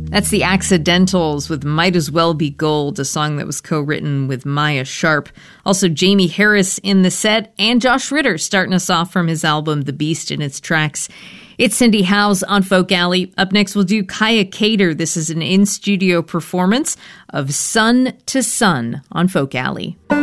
That's the Accidentals with Might As Well Be Gold, a song that was co-written with Maya Sharp. Also, Jamie Harris in the set, and Josh Ritter starting us off from his album The Beast in its tracks. It's Cindy Howes on Folk Alley. Up next, we'll do Kaya Cater. This is an in-studio performance of Sun to Sun on Folk Alley.